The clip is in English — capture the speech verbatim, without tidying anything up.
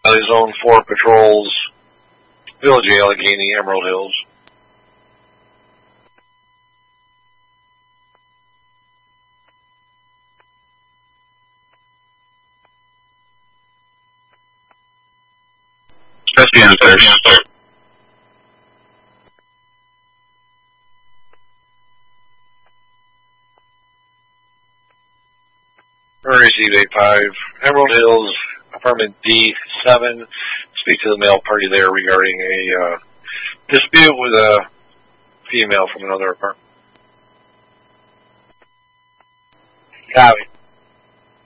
Valley Zone four patrols, Village Allegheny, Emerald Hills. Trustee answer. Receive eight five, Emerald Hills, apartment D seven. Speak to the male party there regarding a uh, dispute with a female from another apartment. Copy.